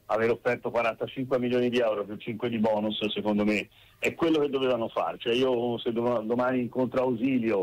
aver offerto 45 milioni di euro più 5 di bonus, secondo me è quello che dovevano fare. Cioè io se domani incontro Ausilio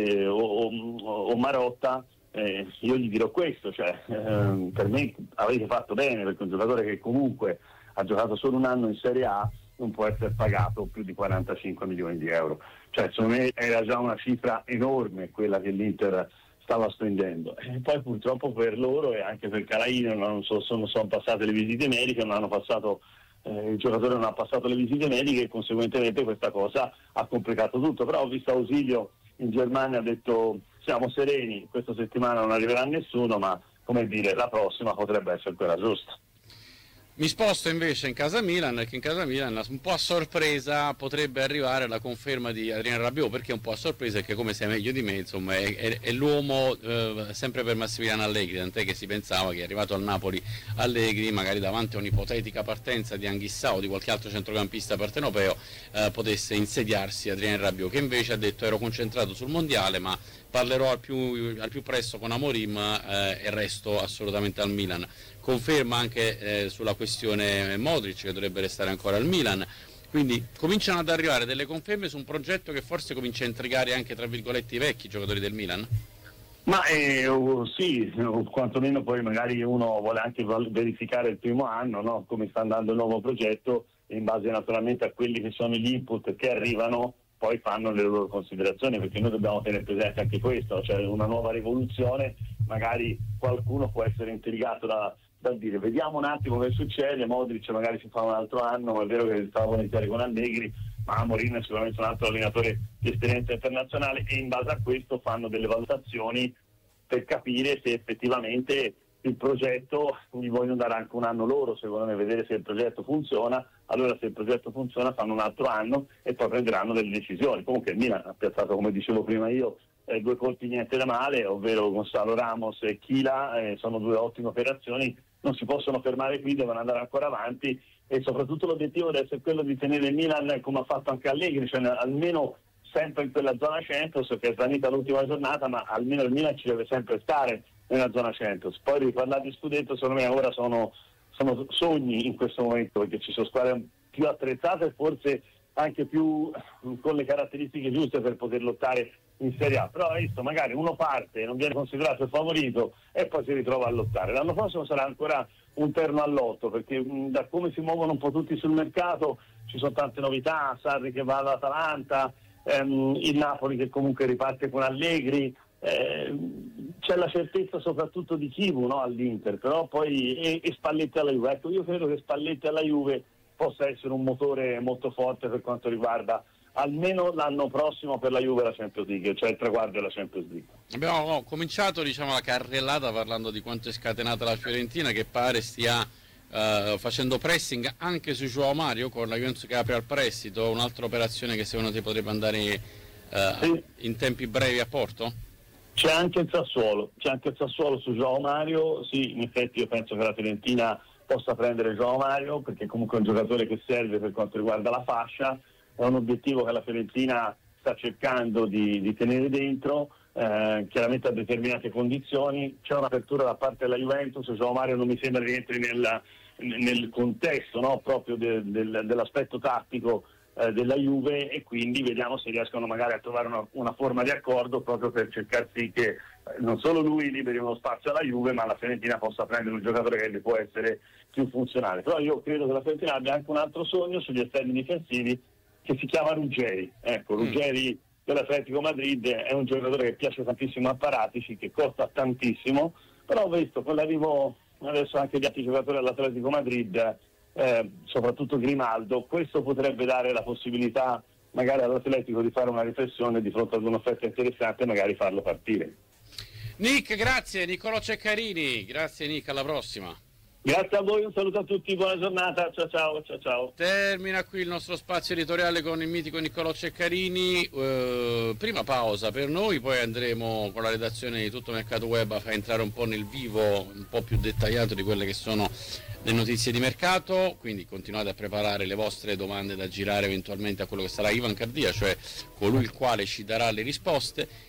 o Marotta, io gli dirò questo, cioè per me avete fatto bene, perché un giocatore che comunque ha giocato solo un anno in Serie A non può essere pagato più di 45 milioni di euro. Cioè secondo me era già una cifra enorme quella che l'Inter stava spendendo, e poi purtroppo per loro e anche per Calaini non sono passate le visite mediche, non hanno passato il giocatore non ha passato le visite mediche, e conseguentemente questa cosa ha complicato tutto. Però ho visto Ausilio in Germania, ha detto siamo sereni, questa settimana non arriverà nessuno, ma come dire, la prossima potrebbe essere quella giusta. Mi sposto invece in casa Milan, che in casa Milan un po' a sorpresa potrebbe arrivare la conferma di Adrien Rabiot, perché un po' a sorpresa è che, come sai meglio di me, insomma, è l'uomo sempre per Massimiliano Allegri, tant'è che si pensava che arrivato al Napoli Allegri, magari davanti a un'ipotetica partenza di Anghissà o di qualche altro centrocampista partenopeo, potesse insediarsi Adrien Rabiot, che invece ha detto ero concentrato sul mondiale, ma parlerò al più presto con Amorim e resto assolutamente al Milan. Conferma anche sulla questione Modric, che dovrebbe restare ancora al Milan. Quindi cominciano ad arrivare delle conferme su un progetto che forse comincia a intrigare anche, tra virgolette, i vecchi giocatori del Milan. Ma sì, quantomeno poi magari uno vuole anche verificare il primo anno, no? Come sta andando il nuovo progetto, e in base naturalmente a quelli che sono gli input che arrivano poi fanno le loro considerazioni, perché noi dobbiamo tenere presente anche questo, cioè una nuova rivoluzione, magari qualcuno può essere intrigato da dire vediamo un attimo che succede, Modric magari si fa un altro anno, ma è vero che stava volentieri con Allegri, ma Amorim è sicuramente un altro allenatore di esperienza internazionale, e in base a questo fanno delle valutazioni per capire se effettivamente il progetto, gli vogliono dare anche un anno loro, secondo me, vedere se il progetto funziona. Allora se il progetto funziona fanno un altro anno e poi prenderanno delle decisioni. Comunque il Milan ha piazzato, come dicevo prima io, due colpi niente da male, ovvero Gonzalo Ramos e Chila, sono due ottime operazioni, non si possono fermare qui, devono andare ancora avanti, e soprattutto l'obiettivo deve essere quello di tenere il Milan come ha fatto anche Allegri, cioè almeno sempre in quella zona Champions, che è svanita l'ultima giornata, ma almeno il Milan ci deve sempre stare nella zona Champions. Poi riparlare di scudetto secondo me ora sono sogni in questo momento, perché ci sono squadre più attrezzate e forse anche più con le caratteristiche giuste per poter lottare in Serie A. Però visto, magari uno parte e non viene considerato il favorito e poi si ritrova a lottare. L'anno prossimo sarà ancora un terno al lotto, perché da come si muovono un po' tutti sul mercato ci sono tante novità, Sarri che va all'Atalanta, il Napoli che comunque riparte con Allegri, c'è la certezza soprattutto di Chivu, no, all'Inter, però poi e Spalletti alla Juve. Ecco, io credo che Spalletti alla Juve possa essere un motore molto forte per quanto riguarda almeno l'anno prossimo per la Juve la Champions League, cioè il traguardo della Champions League. Abbiamo cominciato, diciamo, la carrellata parlando di quanto è scatenata la Fiorentina, che pare stia facendo pressing anche su João Mario, con la Juventus che apre al prestito. Un'altra operazione che secondo te potrebbe andare Sì. in tempi brevi a Porto? C'è anche il Sassuolo su João Mario. Sì, in effetti io penso che la Fiorentina possa prendere João Mario, perché comunque è un giocatore che serve per quanto riguarda la fascia, è un obiettivo che la Fiorentina sta cercando di tenere dentro, chiaramente a determinate condizioni. C'è un'apertura da parte della Juventus, João Mario non mi sembra rientri nel contesto, no, proprio dell'aspetto tattico della Juve, e quindi vediamo se riescono magari a trovare una forma di accordo, proprio per cercare sì che non solo lui liberi uno spazio alla Juve, ma la Fiorentina possa prendere un giocatore che gli può essere più funzionale. Però io credo che la Fiorentina abbia anche un altro sogno sugli esterni difensivi, che si chiama Ruggeri. Ecco, Ruggeri dell'Atletico Madrid è un giocatore che piace tantissimo a Paratici, che costa tantissimo, però ho visto con l'arrivo adesso anche di altri giocatori all'Atletico Madrid, soprattutto Grimaldo, questo potrebbe dare la possibilità magari all'Atletico di fare una riflessione di fronte ad un'offerta interessante e magari farlo partire. Nick, grazie. Niccolò Ceccarini, grazie Nick, alla prossima. Grazie a voi, un saluto a tutti, buona giornata, ciao. Termina qui il nostro spazio editoriale con il mitico Niccolò Ceccarini. Prima pausa per noi, poi andremo con la redazione di Tutto Mercato Web a far entrare un po' nel vivo, un po' più dettagliato di quelle che sono le notizie di mercato, quindi continuate a preparare le vostre domande da girare eventualmente a quello che sarà Ivan Cardia, cioè colui il quale ci darà le risposte,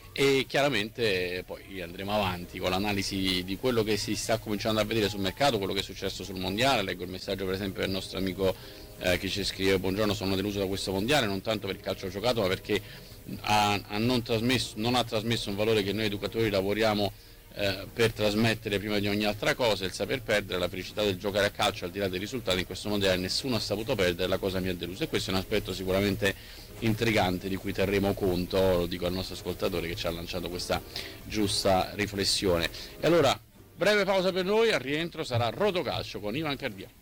e chiaramente poi andremo avanti con l'analisi di quello che si sta cominciando a vedere sul mercato, quello che è successo sul mondiale. Leggo il messaggio per esempio del nostro amico che ci scrive: buongiorno, sono deluso da questo mondiale, non tanto per il calcio giocato ma perché non ha trasmesso un valore che noi educatori lavoriamo per trasmettere prima di ogni altra cosa, il saper perdere, la felicità del giocare a calcio al di là dei risultati. In questo mondiale nessuno ha saputo perdere, la cosa mi ha deluso, e questo è un aspetto sicuramente intrigante di cui terremo conto, lo dico al nostro ascoltatore che ci ha lanciato questa giusta riflessione. E allora, breve pausa per noi, al rientro sarà Rotocalcio con Ivan Cardia.